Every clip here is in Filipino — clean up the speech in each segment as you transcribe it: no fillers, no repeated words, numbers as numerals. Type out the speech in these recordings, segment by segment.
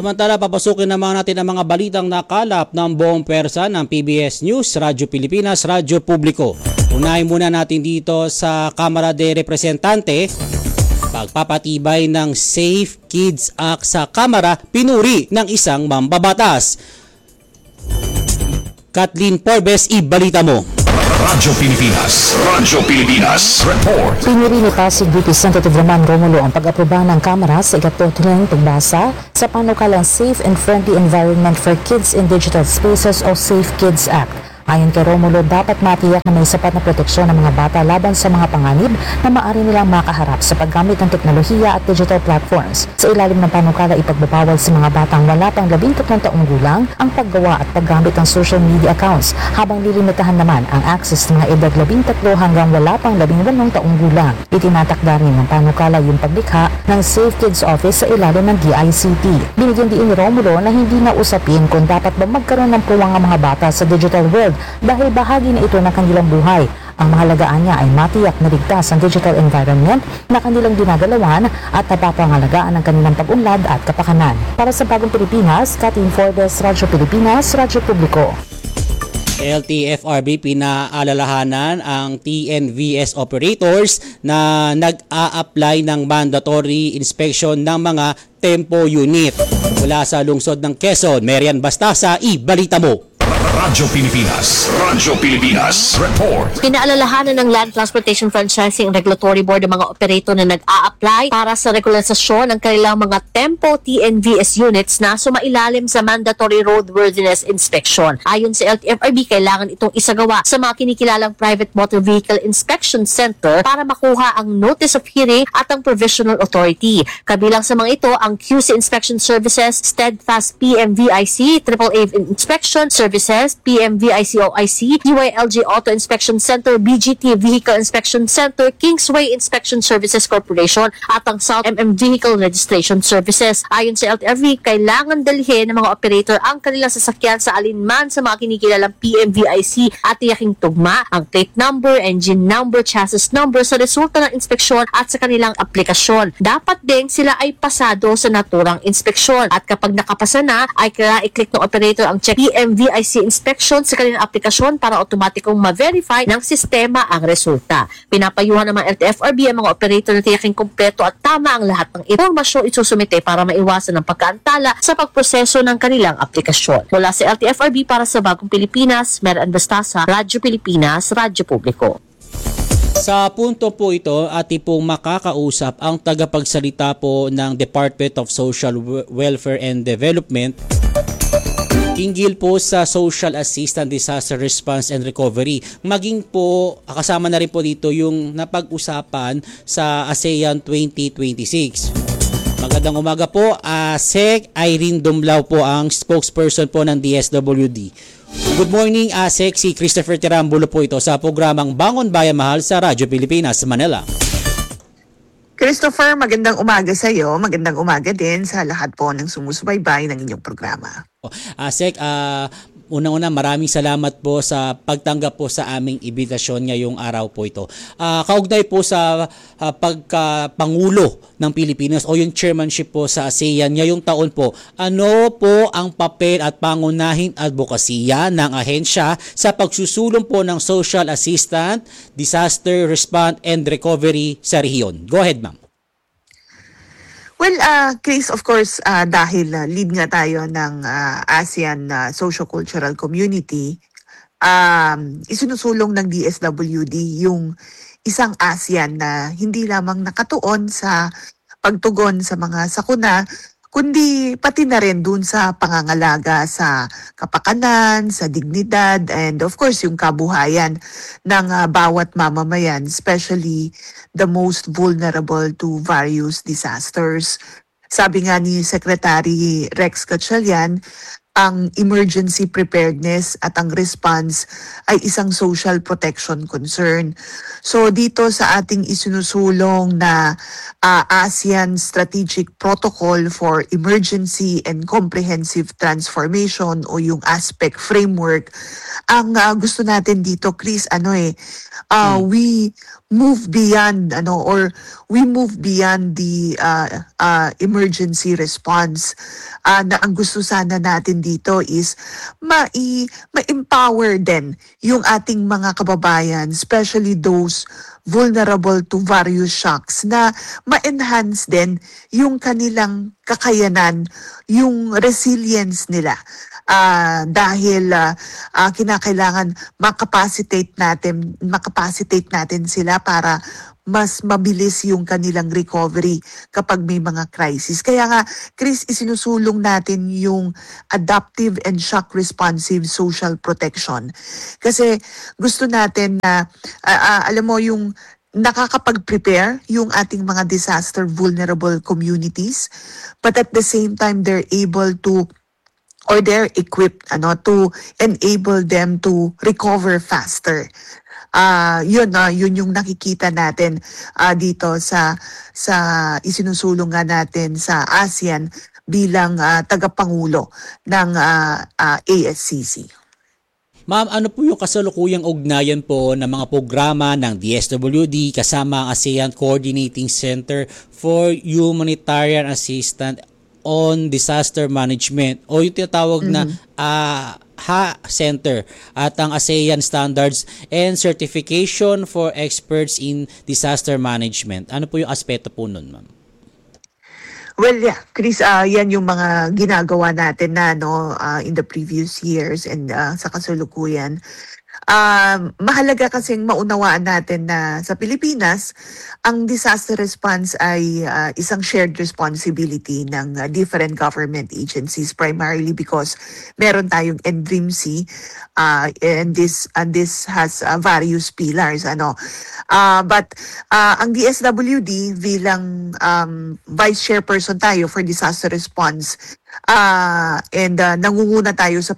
Samantala, papasukin naman natin ang mga balitang nakalap ng buong pwersa ng PBS News, Radyo Pilipinas, Radyo Publiko. Unahin muna natin dito sa Kamara de Representante. Pagpapatibay ng Safe Kids Act sa Kamara, pinuri ng isang mambabatas. Kathleen Forbes, ibalita mo. Radyo Pilipinas, report. Pinuri ni Pasig Representative Roman Romulo ang pag-aproba ng Kamara sa ikatlong pagbasa sa panukalang Safe and Friendly Environment for Kids in Digital Spaces o Safe Kids Act. Ayon kay Romulo, dapat matiyak na may sapat na proteksyon ng mga bata laban sa mga panganib na maaari nilang makaharap sa paggamit ng teknolohiya at digital platforms. Sa ilalim ng panukala, ipagbabawal sa mga batang wala pang 13 taong gulang ang paggawa at paggamit ng social media accounts, habang lilimitahan naman ang access ng mga edad 13 hanggang wala pang 18 taong gulang. Itinatakda rin ng panukala yung paglikha ng Safe Kids Office sa ilalim ng DICT. Binigyan din ni Romulo na hindi na usapin kung dapat ba magkaroon ng puwang ang mga bata sa digital world dahil bahagi na ito ng kanilang buhay. Ang mahalagaan niya ay matiyak na ligtas ang digital environment na kanilang ginagalawan at napapangalagaan ang kanilang pag-unlad at kapakanan. Para sa Bagong Pilipinas, Kathleen Forbes, Radyo Pilipinas, Radyo Publiko. LTFRB pinaalalahanan ang TNVS operators na nag-a-apply ng mandatory inspection ng mga tempo unit. Mula sa lungsod ng Quezon, Marian Bastasa, ibalita mo. Radyo Pilipinas, report. Pinaalalahanan ng Land Transportation Franchising Regulatory Board ang mga operator na nag-a-apply para sa regularisasyon ng kanilang mga Tempo TNVS units na sumailalim sa mandatory roadworthiness inspection. Ayon sa LTFRB, kailangan itong isagawa sa mga kinikilalang Private Motor Vehicle Inspection Center para makuha ang Notice of Hearing at ang Provisional Authority. Kabilang sa mga ito ang QC Inspection Services, Steadfast PMVIC, AAA Inspection Services, PMVIC-OIC, DYLG Auto Inspection Center, BGT Vehicle Inspection Center, Kingsway Inspection Services Corporation at ang South MM Vehicle Registration Services. Ayon sa LTFRB, kailangan dalhin ng mga operator ang kanilang sasakyan sa alinman sa mga kinikilalang PMVIC at tiyaking tugma ang plate number, engine number, chassis number sa resulta ng inspeksyon at sa kanilang aplikasyon. Dapat din sila ay pasado sa naturang inspeksyon at kapag nakapasa na ay kailangan i-click ng operator ang check PMVIC inspection sa kanilang aplikasyon para automatikong ma-verify ng sistema ang resulta. Pinapayuhan ng mga LTFRB ang mga operator na tiyaking kumpleto at tama ang lahat ng impormasyon isusumite para maiwasan ang pagkaantala sa pagproseso ng kanilang aplikasyon. Mula sa LTFRB para sa Bagong Pilipinas, Marian Bastasa, Radyo Pilipinas, Radyo Publiko. Sa punto po ito, ating pong makakausap ang tagapagsalita po ng Department of Social Welfare and Development hinggil po sa Social Assistance Disaster Response and Recovery. Maging po, kasama na rin po dito yung napag-usapan sa ASEAN 2026. Magandang umaga po, Sec Irene Dumlao po ang spokesperson po ng DSWD. Good morning, Sec. Si Christopher Tirambulo po ito sa programang Bangon Bayan Mahal sa Radyo Pilipinas, Manila. Christopher, magandang umaga sa iyo. Magandang umaga din sa lahat po ng sumusubaybay ng inyong programa. Sec, unang-una maraming salamat po sa pagtanggap po sa aming imbitasyon ngayong araw po ito. Kaugnay po sa pagkapangulo ng Pilipinas o yung chairmanship po sa ASEAN ngayong taon po, ano po ang papel at pangunahing advokasya ng ahensya sa pagsusulong po ng social assistance, disaster response and recovery sa rehiyon? Go ahead, ma'am. Well, Chris, of course, dahil lead nga tayo ng ASEAN Socio-Cultural Community, isinusulong ng DSWD yung isang ASEAN na hindi lamang nakatuon sa pagtugon sa mga sakuna, kundi pati na rin dun sa pangangalaga sa kapakanan, sa dignidad, and of course yung kabuhayan ng bawat mamamayan, especially the most vulnerable to various disasters. Sabi nga ni Secretary Rex Gatchalian, ang emergency preparedness at ang response ay isang social protection concern. So dito sa ating isinusulong na ASEAN Strategic Protocol for Emergency and Comprehensive Transformation o yung ASPEC framework, ang gusto natin dito, Chris, we move beyond we move beyond the emergency response. Na ang gusto sana natin dito is ma-empower din yung ating mga kababayan, especially those vulnerable to various shocks, na ma-enhance din yung kanilang kakayanan, yung resilience nila. Dahil kinakailangan makapacitate natin sila para mas mabilis yung kanilang recovery kapag may mga crisis. Kaya nga, Chris, isinusulong natin yung adaptive and shock responsive social protection. Kasi gusto natin na, alam mo, yung nakakapag-prepare yung ating mga disaster vulnerable communities, but at the same time, they're able to or they're equipped to enable them to recover faster. Yun yung nakikita natin dito sa isinusulong nga natin sa ASEAN bilang tagapangulo ng ASCC. Ma'am, ano po yung kasalukuyang ugnayan po ng mga programa ng DSWD kasama ang ASEAN Coordinating Center for Humanitarian Assistance on Disaster Management o yung tinatawag na HA Center at ang ASEAN Standards and Certification for Experts in Disaster Management? Ano po yung aspeto po nun, ma'am? Well, yeah, Chris, yan yung mga ginagawa natin na in the previous years and sa kasalukuyan. Mahalaga kasing maunawaan natin na sa Pilipinas, ang disaster response ay isang shared responsibility ng different government agencies, primarily because meron tayong NDRIMC and this has various pillars. But ang DSWD bilang vice chairperson tayo for disaster response, and nangunguna tayo sa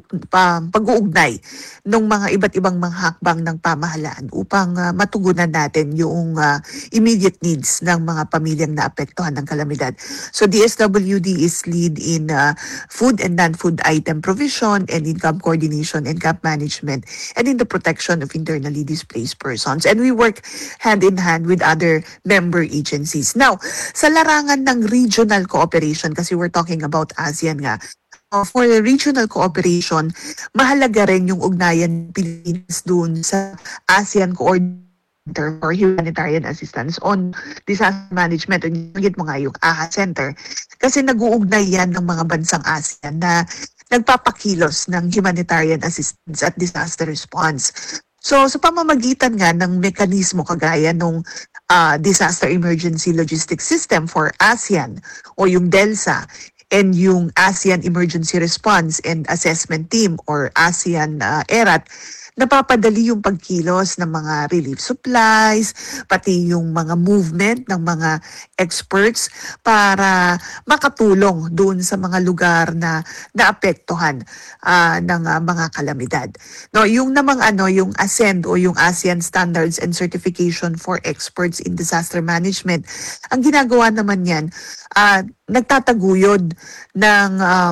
pag-uugnay ng mga iba't ibang mga hakbang ng pamahalaan upang matugunan natin yung immediate needs ng mga pamilyang naapektuhan ng kalamidad. So DSWD is lead in food and non-food item provision and income coordination and camp management and in the protection of internally displaced persons. And we work hand in hand with other member agencies. Now, sa larangan ng regional cooperation, kasi we're talking about ASEAN nga, for the regional cooperation, mahalaga rin yung ugnayan ng Pilipinas dun sa ASEAN Coordinator for Humanitarian Assistance on Disaster Management. Nagit mo nga yung AHA Center. Kasi nag-uugnay yan ng mga bansang ASEAN na nagpapakilos ng humanitarian assistance at disaster response. So sa pamamagitan nga ng mekanismo kagaya nung Disaster Emergency Logistics System for ASEAN o yung DELSA, and yung ASEAN Emergency Response and Assessment Team or ASEAN ERAT, napapadali yung pagkilos ng mga relief supplies, pati yung mga movement ng mga experts para makatulong doon sa mga lugar na naapektuhan ng mga kalamidad. No, yung namang yung ASCEND o yung ASEAN Standards and Certification for Experts in Disaster Management, ang ginagawa naman yan, nagtataguyod ng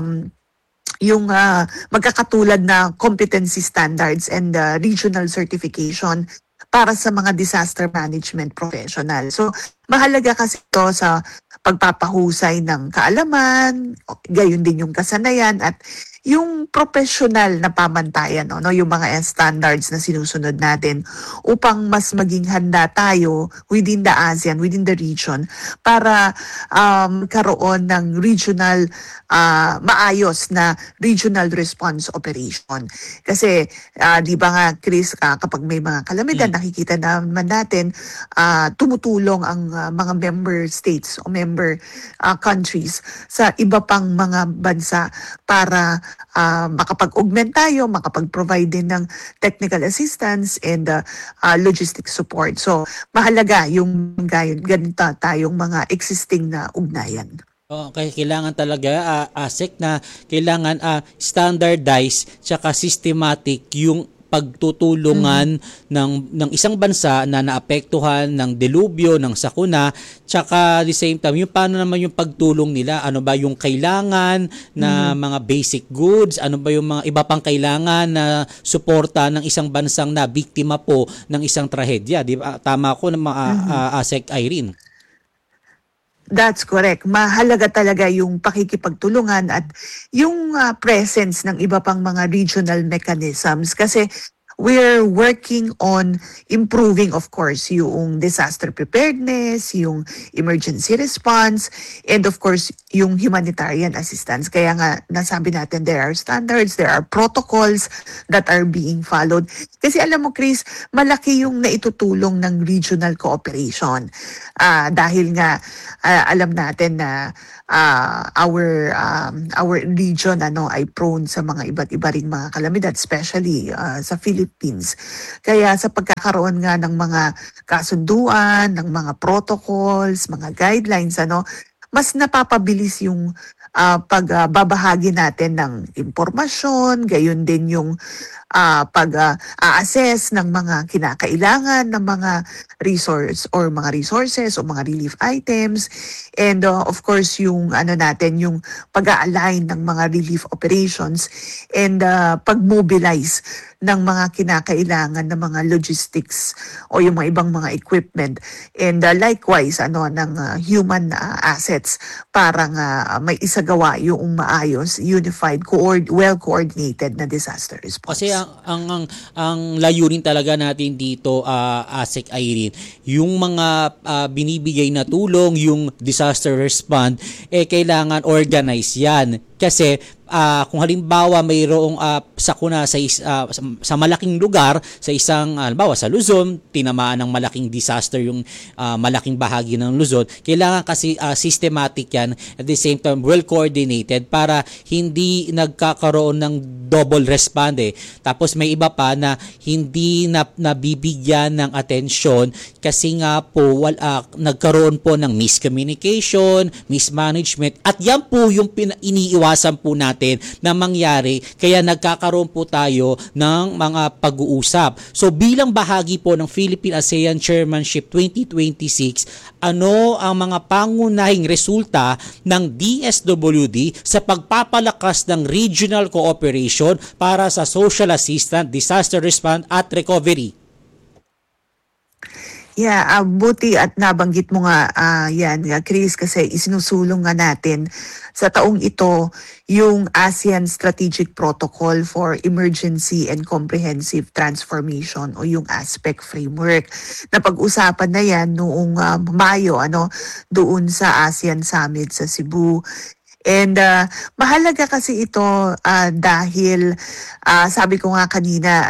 yung magkakatulad na competency standards and regional certification para sa mga disaster management professional. So, mahalaga kasi ito sa pagpapahusay ng kaalaman, gayon din yung kasanayan at yung professional na pamantayan, yung mga standards na sinusunod natin upang mas maging handa tayo within the ASEAN, within the region, para karoon ng regional, maayos na regional response operation. Kasi, di ba nga, Chris, kapag may mga kalamidad, nakikita naman natin, tumutulong ang mga member states o member countries sa iba pang mga bansa para makapag-augment tayo, makapag-provide din ng technical assistance and logistic support. So, mahalaga yung ganito tayong mga existing na ugnayan. Kaya kailangan talaga ASEC na kailangan standardized tsaka systematic yung pagtutulungan ng isang bansa na naapektuhan ng delubyo, ng sakuna, tsaka at the same time yung paano naman yung pagtulong nila, ano ba yung kailangan na mga basic goods, ano ba yung mga iba pang kailangan na suporta ng isang bansang na biktima po ng isang trahedya, di ba? Tama ko na ASEC Irene. That's correct. Mahalaga talaga yung pakikipagtulungan at yung presence ng iba pang mga regional mechanisms kasi we're working on improving, of course, yung disaster preparedness, yung emergency response, and of course, yung humanitarian assistance. Kaya nga, nasabi natin, there are standards, there are protocols that are being followed. Kasi alam mo, Chris, malaki yung naitutulong ng regional cooperation. Dahil nga, alam natin na our region ay prone sa mga iba't iba ring mga kalamidad, especially sa Philippines. Kaya sa pagkakaroon nga ng mga kasunduan, ng mga protocols, mga guidelines, mas napapabilis yung pagbabahagi natin ng impormasyon, gayon din yung pag-assess ng mga kinakailangan ng mga resources o mga relief items, and of course yung yung pag-align ng mga relief operations and pag-mobilize ng mga kinakailangan ng mga logistics o yung mga ibang mga equipment, and likewise ng human assets para may isagawa yung maayos, unified, well-coordinated na disaster response. Kasi ang layunin talaga natin dito, ASEC Irene, yung mga binibigay na tulong, yung disaster response, kailangan organize yan. Kasi kung halimbawa mayroong sakuna sa malaking lugar, sa isang halimbawa sa Luzon, tinamaan ng malaking disaster yung malaking bahagi ng Luzon, kailangan kasi systematic yan, at the same time well coordinated para hindi nagkakaroon ng double respond Tapos may iba pa na hindi nabibigyan ng atensyon kasi nga po nagkaroon po ng miscommunication, mismanagement, at yan po yung iniiwasan po natin na mangyari, kaya nagkakaroon po tayo ng mga pag-uusap. So bilang bahagi po ng Philippine ASEAN Chairmanship 2026, ano ang mga pangunahing resulta ng DSWD sa pagpapalakas ng regional cooperation para sa social assistance, disaster response at recovery? Yeah, buti at nabanggit mo nga yan, Chris, kasi isinusulong nga natin sa taong ito yung ASEAN Strategic Protocol for Emergency and Comprehensive Transformation o yung ASPEC Framework. Napag-usapan na yan noong Mayo doon sa ASEAN Summit sa Cebu. And mahalaga kasi ito dahil sabi ko nga kanina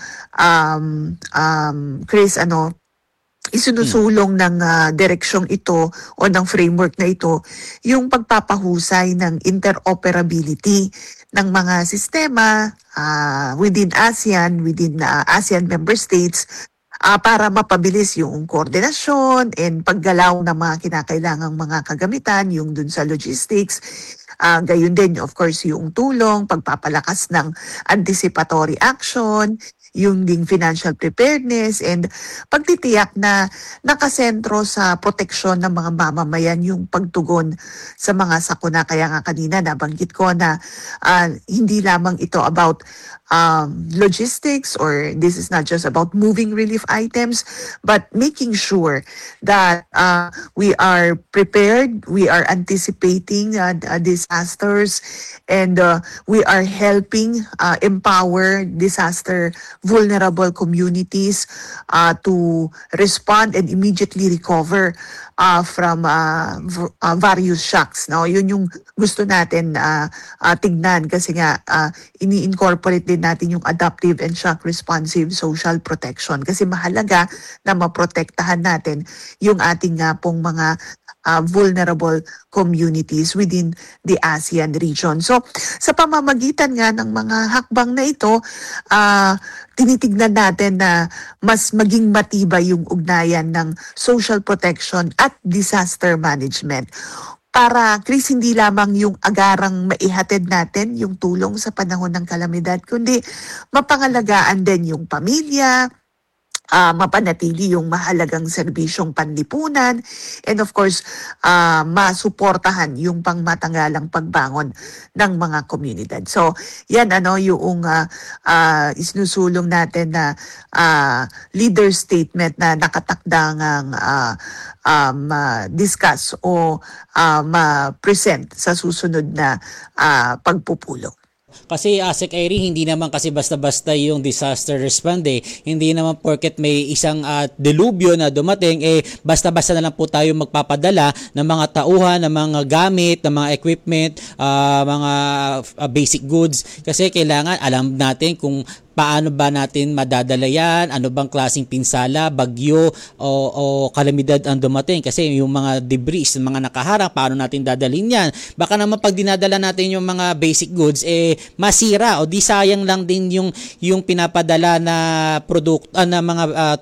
Chris, isinusulong ng direksyong ito o ng framework na ito yung pagpapahusay ng interoperability ng mga sistema within ASEAN, within ASEAN member states, para mapabilis yung koordinasyon and paggalaw ng mga kinakailangang mga kagamitan, yung dun sa logistics. Gayon din, of course, yung tulong, pagpapalakas ng anticipatory action, yung ding financial preparedness, and pagtitiyak na nakasentro sa proteksyon ng mga mamamayan yung pagtugon sa mga sakuna. Kaya nga kanina nabanggit ko na hindi lamang ito about logistics, or this is not just about moving relief items, but making sure that we are prepared, we are anticipating disasters, and we are helping empower disaster vulnerable communities to respond and immediately recover from various shocks. Yun yung gusto natin tignan, kasi nga ini-incorporate din natin yung adaptive and shock responsive social protection, kasi mahalaga na maprotektahan natin yung ating pong mga vulnerable communities within the ASEAN region. So, sa pamamagitan nga ng mga hakbang na ito, tinitignan natin na mas maging matibay yung ugnayan ng social protection at disaster management. para Chris, hindi lamang yung agarang maihatid natin yung tulong sa panahon ng kalamidad, kundi mapangalagaan din yung pamilya, mapanatili yung mahalagang serbisyong panlipunan, and of course, masuportahan yung pangmatagalang pagbangon ng mga komunidad. So, yan yung isinusulong natin na leader statement na nakatakdangang discuss o ma-present sa susunod na pagpupulong. Kasi Asek Airy, hindi naman kasi basta-basta yung disaster response Hindi naman porket may isang delubyo na dumating, basta-basta na lang po tayo magpapadala ng mga tauhan, ng mga gamit, ng mga equipment, mga basic goods. Kasi kailangan alam natin kung paano ba natin madadala yan, ano bang klaseng pinsala, bagyo o kalamidad ang dumating. Kasi yung mga debris, mga nakaharang, paano natin dadalhin yan? Baka naman pag dinadala natin yung mga basic goods, masira o di sayang lang din yung pinapadala na product, na mga